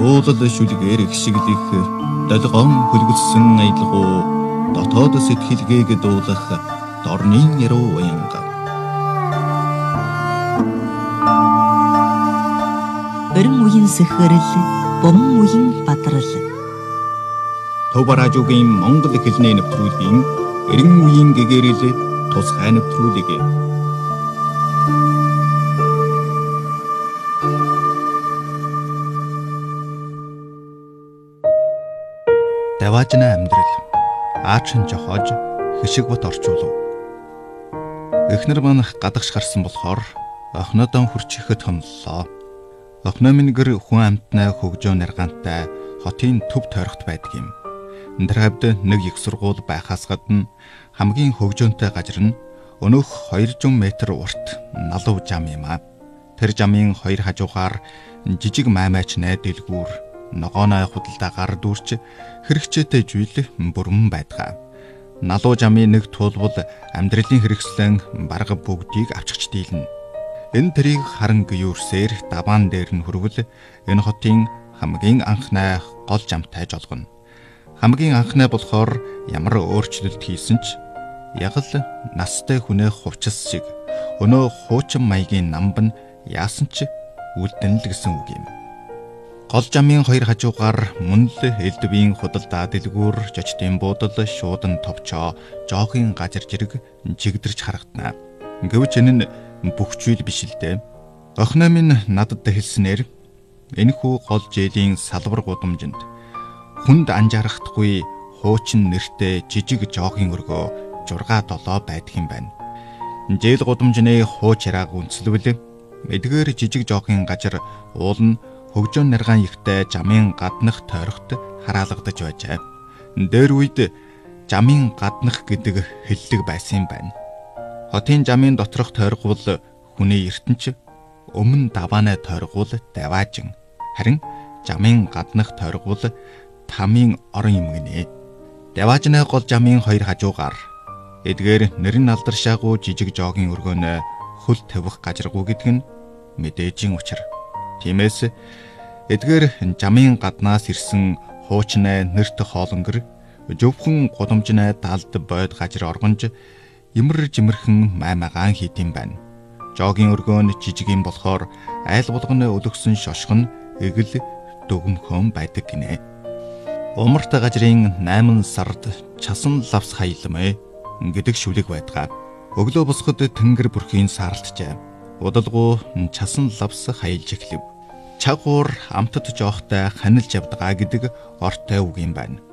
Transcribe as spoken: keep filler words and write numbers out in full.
уулал шүлгээр ихшиглэх долгоон хөлгөлсөн аялгуу дотоод сэтгэлгээг дуулах дорны яруу уянга. Өрн үеийн сэхэрэл, бомн үеийн бадрал. Төв радиогийн Монгол хэлний нэвтрүүлгийн эрен үеийн гэгэрэл тусгай нэвтрүүлэг. Даваажна амьдрал аачин жохож хишиг бот орчуулв. Эхнэр манах гадагш гарсан болохоор охинодоо хурчихэд хомллоо. Охиноо минь гэр хүн амтнаа хөгжөө наргаантай хотын төв тойрогт байдаг юм. Тэр хавьд нэг их сургууль байхаас гадна хамгийн хөгжөөнтэй газар нь өнөөх двухсот метр урт налуу жам юм а. Тэр жамын хоёр хажуугаар жижиг маймаач найд дэлгүүр ногооной худалдаагаар дүүрч хэрэгчээтэй жуйл бүрэн байдаг. Налуу жамын нэг тулбал амьдралын хэрэгслэн барга бүгдийг авчигч дийлнэ. Энэ тэрийг харан гүйрсээр даваан дээр нь хөрвөл энэ хотын хамгийн анхны гол жамтай жолгоно. Хамгийн анхны болохоор ямар өөрчлөлт хийсэн ч яг л настай хүнээ хувцас шиг өнөө хуучин маягийн намб нь яасан ч үлдэн л гэсэн үг юм. Гол жамын хоёр хажуугаар мөн л элдвийн худалдаа дэлгүүр жочдын буудал шуудан товчоо жоохын газар жирэг жигдэрч харагдана. Гэвч энэ нь бүх зүйл биш л дээ. Охиноо минь надад хэлснээр энэхүү гол жээлийн салбар гудамжинд хүнд анжаарахгүй хуучин нэртэй жижиг жоохын өргөө жургаа долоо байдаг юм байна. Жээл гудамжны хууч ярааг үнслэвэл мэдгээр жижиг жоохын газар уул нь хөгжөөн наргаан ихтэй жамын гаднах тойрогт хараалгадаж байжээ. Дээр үед жамын гаднах гэдэг хэллэг байсан юм байна. Хотын жамын доторх тойрог бол хүний ертөнч, өмнө даваанай тойрог бол даваажин. Харин жамын гаднах тойрог бол тамийн орон юм гинэ. Даваажнаа гол жамын хоёр хажуугаар эдгээр нэрн алдаршаагүй жижиг жоогийн өргөөнөө хөл тавих газаргүй гэдэг нь мэдээжийн учир. Тиймээс эдгээр жамын гаднаас ирсэн хуучнаа нэрт хоолонгөр зөвхөн гудамжнаа далд бойд газар оргонж имэр жимэрхэн маймагаан хийдэм байна. Жоогийн өргөөн жижиг юм болохоор айл болгоны өлгсөн шошгон эгэл дүгмхөн байдаг гинэ. Умарт газрын найман сард часан лавс хаялмэ гэдэг шүлэг байдаг. Өглөө босоход тэнгэр бүрхийн сааралджээ. Удалгүй часан лавс хаялж эхлэв. Чагуур амтд жоохтой ханилж явдгаа гэдэг ортой үг юм байна.